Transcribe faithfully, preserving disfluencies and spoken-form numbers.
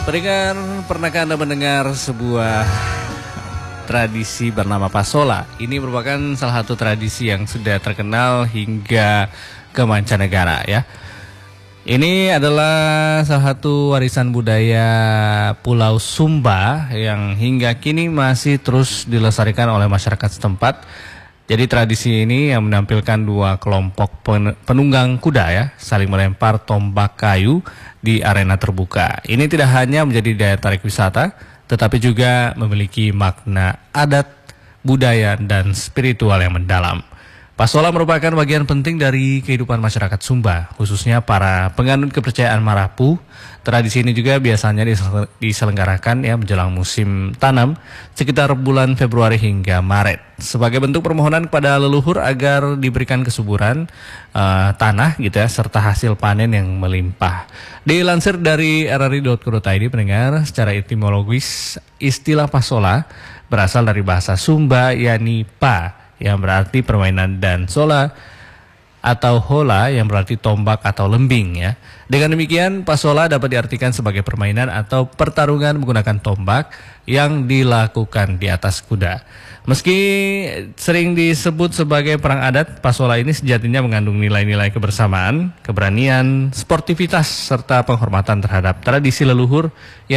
Pendengar, pernahkah Anda mendengar sebuah tradisi bernama Pasola? Ini merupakan salah satu tradisi yang sudah terkenal hingga ke mancanegara ya. Ini adalah salah satu warisan budaya Pulau Sumba yang hingga kini masih terus dilestarikan oleh masyarakat setempat. Jadi tradisi ini yang menampilkan dua kelompok penunggang kuda ya, saling melempar tombak kayu di arena terbuka. Ini tidak hanya menjadi daya tarik wisata, tetapi juga memiliki makna adat, budaya, dan spiritual yang mendalam. Pasola merupakan bagian penting dari kehidupan masyarakat Sumba, khususnya para penganut kepercayaan Marapu. Tradisi ini juga biasanya diselenggarakan ya menjelang musim tanam sekitar bulan Februari hingga Maret sebagai bentuk permohonan kepada leluhur agar diberikan kesuburan uh, tanah gitu ya serta hasil panen yang melimpah. Dilansir dari r r i dot co dot i d pendengar, secara etimologis istilah Pasola berasal dari bahasa Sumba yakni pa yang berarti permainan dan sola atau hola yang berarti tombak atau lembing ya. Dengan demikian Pasola dapat diartikan sebagai permainan atau pertarungan menggunakan tombak yang dilakukan di atas kuda. Meski sering disebut sebagai perang adat, Pasola ini sejatinya mengandung nilai-nilai kebersamaan, keberanian, sportivitas serta penghormatan terhadap tradisi leluhur yang